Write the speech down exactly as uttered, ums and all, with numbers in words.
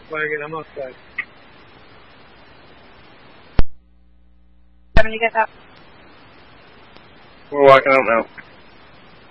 Wagon, I'm outside. Kevin, you get that? We're walking out now.